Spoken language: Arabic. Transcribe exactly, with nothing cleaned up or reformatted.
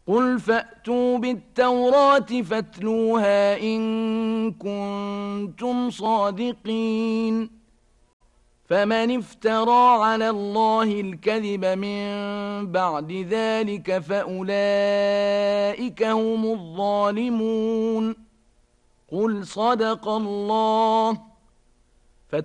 قل فأتوا بالتوراة فاتلوها إن كنتم صادقين. فمن افترى على الله الكذب من بعد ذلك فأولئك هم الظالمون. قل صدق الله